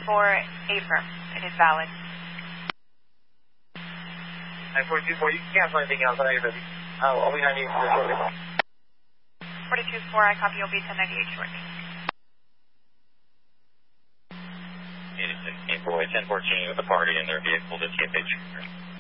affirm. It is valid. 424, you can cancel anything else. I'll be 98 shortly. 424, I copy. You'll be 1098 shortly. 1014 with the party in their vehicle to TFH.